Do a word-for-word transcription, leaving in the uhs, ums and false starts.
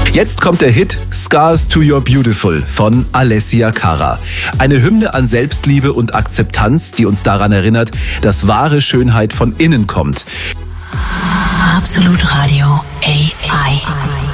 Jetzt kommt der Hit Scars to Your Beautiful von Alessia Cara. Eine Hymne an Selbstliebe und Akzeptanz, die uns daran erinnert, dass wahre Schönheit von innen kommt. Absolut Radio A I.